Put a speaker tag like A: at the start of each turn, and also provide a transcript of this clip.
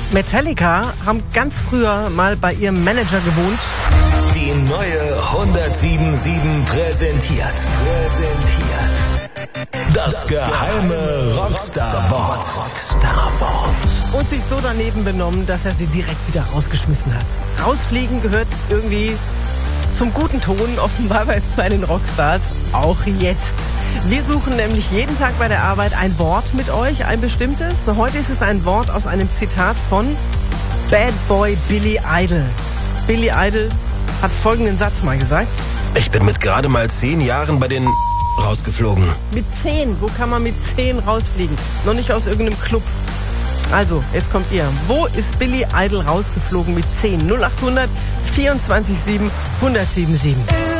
A: Metallica haben ganz früher mal bei ihrem Manager gewohnt.
B: Die neue 107.7 präsentiert das geheime Rockstar-Wort.
A: Und sich so daneben benommen, dass er sie direkt wieder rausgeschmissen hat. Rausfliegen gehört irgendwie zum guten Ton, offenbar bei den Rockstars, auch jetzt. Wir suchen nämlich jeden Tag bei der Arbeit ein Wort mit euch, ein bestimmtes. Heute ist es ein Wort aus einem Zitat von Bad Boy Billy Idol. Billy Idol hat folgenden Satz mal gesagt.
B: Ich bin mit gerade mal 10 Jahren bei den rausgeflogen.
A: Mit 10? Wo kann man mit 10 rausfliegen? Noch nicht aus irgendeinem Club. Also, jetzt kommt ihr. Wo ist Billy Idol rausgeflogen mit 10? 0800 24 7 107 7.